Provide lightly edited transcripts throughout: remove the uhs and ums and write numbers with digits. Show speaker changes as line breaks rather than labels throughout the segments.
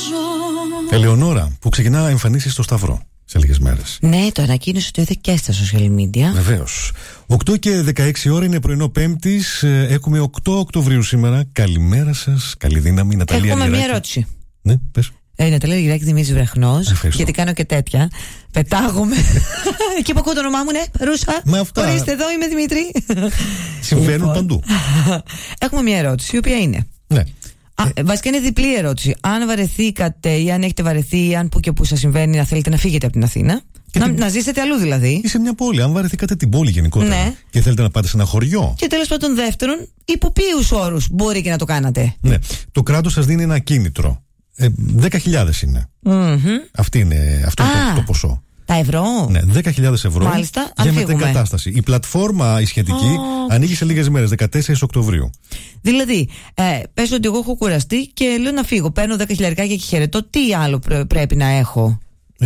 Ελεονόρα, που ξεκινά εμφανίσεις στο Σταυρό σε λίγες μέρες.
Ναι, το ανακοίνωσε το είδε και στα social media.
Βεβαίως. 8 και 16 ώρα είναι πρωινό Πέμπτης. Έχουμε 8 Οκτωβρίου σήμερα. Καλημέρα σας. Καλή δύναμη, Ναταλία.
Έχουμε μια ερώτηση.
Ναι, πες.
Ναταλία Λιράκη, Δημήτρης Βραχνός. Γιατί κάνω και τέτοια. Πετάγομαι. Εκεί που ακούω το όνομά μου, ναι, Ρούσα. Ορίστε, εδώ είμαι Δημήτρη.
Συμβαίνουν παντού.
Έχουμε μια ερώτηση, η οποία είναι.
Ναι.
Βασικά είναι διπλή ερώτηση. Αν βαρεθήκατε ή αν έχετε βαρεθεί, ή αν που και που σας συμβαίνει να θέλετε να φύγετε από την Αθήνα. Να ζήσετε αλλού δηλαδή.
Ή σε μια πόλη. Αν βαρεθήκατε την πόλη γενικότερα. Ναι. Και θέλετε να πάτε σε ένα χωριό.
Και τέλος πάντων, δεύτερον, υπό ποιους όρους μπορεί και να το κάνατε.
Ναι. Το κράτος σας δίνει ένα κίνητρο. 10.000 είναι. Αυτό είναι το ποσό.
Τα ευρώ.
Ναι, 10.000 ευρώ.
Μάλιστα,
για μετεγκατάσταση. Η πλατφόρμα η σχετική ανοίγει σε λίγες μέρες, 14 Οκτωβρίου.
Δηλαδή, πες ότι εγώ έχω κουραστεί και λέω να φύγω. Παίρνω 10.000 και χαιρετώ. Τι άλλο πρέπει να έχω?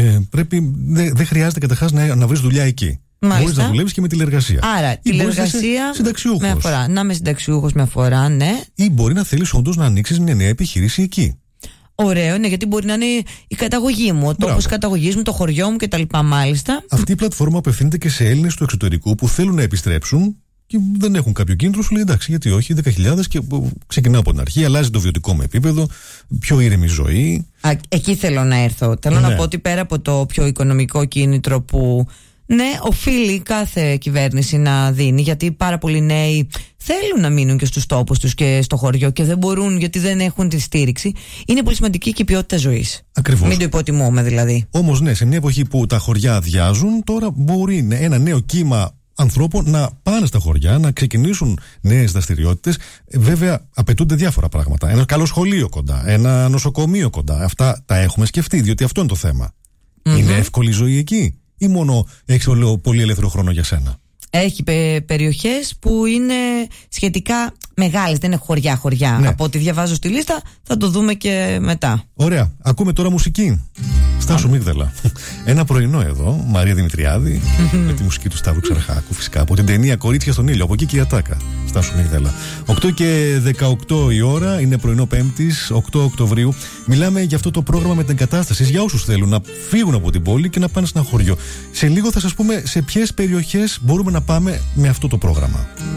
Δεν χρειάζεται καταρχάς να βρεις δουλειά εκεί. Μπορείς να δουλεύεις και με τηλεργασία.
Άρα, τηλεργασία.
Συνταξιούχος.
Με αφορά. Να είμαι συνταξιούχος με αφορά, ναι.
Ή μπορεί να θέλεις όντως να ανοίξεις μια νέα επιχείρηση εκεί.
Ωραίο, ναι, γιατί μπορεί να είναι η καταγωγή μου, ο τόπος καταγωγής μου, το χωριό μου κτλ. Μάλιστα.
Αυτή η πλατφόρμα απευθύνεται και σε Έλληνες του εξωτερικού που θέλουν να επιστρέψουν και δεν έχουν κάποιο κίνητρο. Σου λέει εντάξει, γιατί όχι, 10.000 και ξεκινάω από την αρχή, αλλάζει το βιωτικό μου επίπεδο, πιο ήρεμη ζωή.
Εκεί θέλω να έρθω. Θέλω να πω ότι πέρα από το πιο οικονομικό κίνητρο που. Ναι, οφείλει κάθε κυβέρνηση να δίνει, γιατί πάρα πολλοί νέοι θέλουν να μείνουν και στους τόπους τους και στο χωριό και δεν μπορούν γιατί δεν έχουν τη στήριξη. Είναι πολύ σημαντική και η ποιότητα ζωής.
Ακριβώς.
Μην το υποτιμούμε δηλαδή.
Όμως ναι, σε μια εποχή που τα χωριά αδειάζουν, τώρα μπορεί ένα νέο κύμα ανθρώπων να πάνε στα χωριά, να ξεκινήσουν νέες δραστηριότητες. Βέβαια, απαιτούνται διάφορα πράγματα. Ένα καλό σχολείο κοντά, ένα νοσοκομείο κοντά. Αυτά τα έχουμε σκεφτεί, διότι αυτό είναι το θέμα. Είναι εύκολη η ζωή εκεί, ή μόνο έχεις πολύ ελεύθερο χρόνο για σένα?
Έχει περιοχές που είναι σχετικά μεγάλες, δεν είναι χωριά-χωριά.
Ναι.
Από ό,τι διαβάζω στη λίστα, θα το δούμε και μετά.
Ωραία. Ακούμε τώρα μουσική. Στάσου Μίγδαλα. Ένα πρωινό εδώ, Μαρία Δημητριάδη, με τη μουσική του Σταύρου Ξαρχάκου, φυσικά, από την ταινία Κορίτσια στον ήλιο. Από εκεί και η Ατάκα. Στάσου Μίγδαλα. 8 και 18 η ώρα, είναι πρωινό Πέμπτης, 8 Οκτωβρίου. Μιλάμε για αυτό το πρόγραμμα μετεγκατάστασης για όσους θέλουν να φύγουν από την πόλη και να πάνε σε ένα χωριό. Σε λίγο θα σας πούμε σε ποιες περιοχές μπορούμε να πάμε με αυτό το πρόγραμμα.